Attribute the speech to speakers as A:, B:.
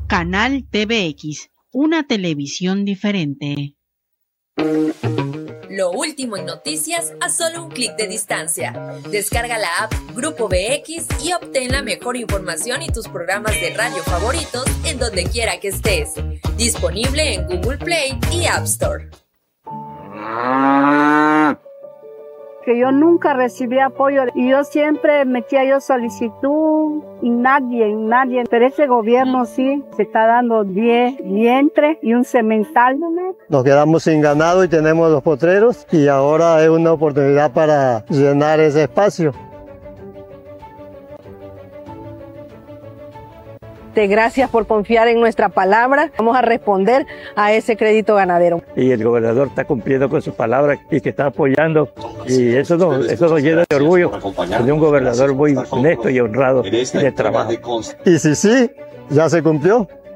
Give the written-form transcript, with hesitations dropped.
A: Canal TVX, una televisión diferente.
B: Lo último en noticias a solo un clic de distancia. Descarga la app Grupo BX y obtén la mejor información y tus programas de radio favoritos en donde quiera que estés. Disponible en Google Play y App Store.
C: Que yo nunca recibí apoyo y yo siempre metía solicitud y nadie, pero ese gobierno sí se está dando 10 vientres y un semental.
D: Nos quedamos sin ganado y tenemos los potreros y ahora es una oportunidad para llenar ese espacio.
E: Gracias por confiar en nuestra palabra. Vamos a responder a ese crédito ganadero.
F: Y el gobernador está cumpliendo con su palabra y que está apoyando. Y eso nos llena de orgullo de un gobernador muy honesto y honrado de trabajo.
D: Y sí, ya se cumplió.